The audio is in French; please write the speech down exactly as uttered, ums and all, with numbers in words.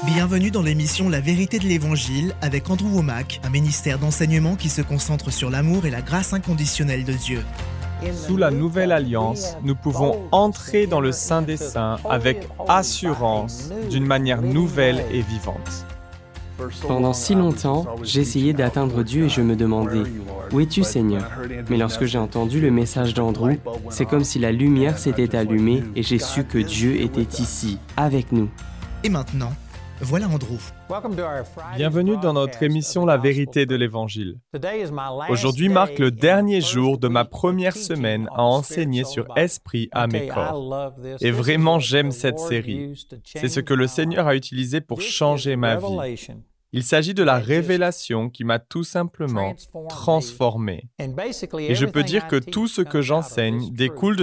Bienvenue dans l'émission La vérité de l'Évangile avec Andrew Wommack, un ministère d'enseignement qui se concentre sur l'amour et la grâce inconditionnelle de Dieu. Sous la Nouvelle Alliance, nous pouvons entrer dans le Saint des Saints avec assurance, d'une manière nouvelle et vivante. Pendant si longtemps, j'essayais d'atteindre Dieu et je me demandais « Où es-tu, Seigneur ?» Mais lorsque j'ai entendu le message d'Andrew, c'est comme si la lumière s'était allumée et j'ai su que Dieu était ici, avec nous. Et maintenant, voilà Andrew. Bienvenue dans notre émission La vérité de l'Évangile. Aujourd'hui marque le dernier jour de ma première semaine à enseigner sur Esprit, âme et corps. Et vraiment, j'aime cette série. C'est ce que le Seigneur a utilisé pour changer ma vie. Il s'agit de la révélation qui m'a tout simplement transformé. Et je peux dire que tout ce que j'enseigne découle de